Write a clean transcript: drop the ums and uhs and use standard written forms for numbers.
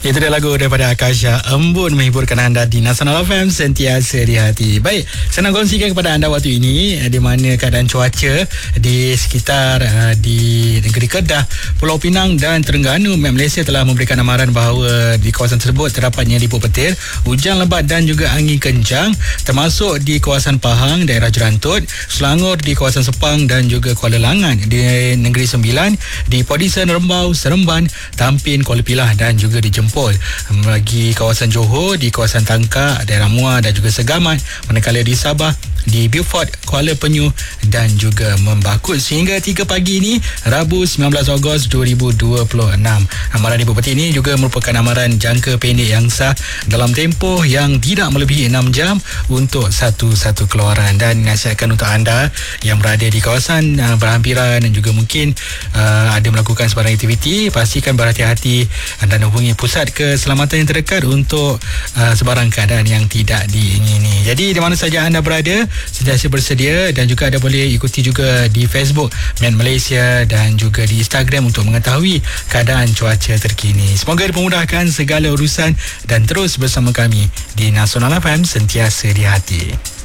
Itu dia lagu daripada Akasha, Embun, menghiburkan anda di Nasional FM, sentiasa di hati. Baik, saya nak kongsikan kepada anda waktu ini di mana keadaan cuaca di sekitar di negeri Kedah, Pulau Pinang dan Terengganu. Met Malaysia telah memberikan amaran bahawa di kawasan tersebut terdapatnya lipu petir, hujan lebat dan juga angin kencang, termasuk di kawasan Pahang, daerah Jerantut, Selangor, di kawasan Sepang dan juga Kuala Langat, di Negeri Sembilan, di Podisan, Rembau, Seremban, Tampin, Kuala Pilah dan juga di Jempol. Bagi kawasan Johor, di kawasan Tangkak, daerah Muar dan juga Segamat, manakala di Sabah, di Beaufort, Kuala Penyu dan juga Membakut. Sehingga 3 pagi ini, Rabu 19 Ogos 2026. Amaran lipu petir ini juga merupakan amaran jangka pendek yang sah dalam tempoh yang tidak melebihi 6 jam untuk satu keluaran. Dan nasihatkan untuk anda yang berada di kawasan berhampiran dan juga mungkin ada melakukan sebarang aktiviti, pastikan berhati-hati dan hubungi pusat keselamatan yang terdekat untuk sebarang keadaan yang tidak diingini. Jadi di mana saja anda berada, sentiasa bersedia, dan juga anda boleh ikuti juga di Facebook Met Malaysia dan juga di Instagram untuk mengetahui keadaan cuaca terkini. Semoga dipermudahkan segala urusan dan terus bersama kami di Nasional FM, sentiasa di hati.